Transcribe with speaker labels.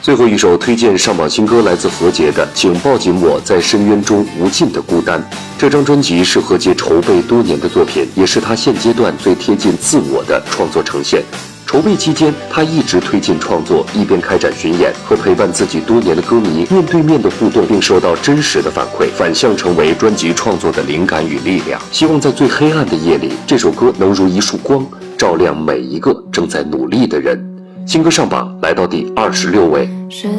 Speaker 1: 最后一首推荐上榜新歌来自何洁的《请抱紧我在深渊中无尽的孤单》。这张专辑是何洁筹备多年的作品，也是她现阶段最贴近自我的创作呈现。筹备期间，她一直推进创作，一边开展巡演，和陪伴自己多年的歌迷面对面的互动，并收到真实的反馈，反向成为专辑创作的灵感与力量。希望在最黑暗的夜里，这首歌能如一束光，照亮每一个正在努力的人。新歌上榜来到第26位。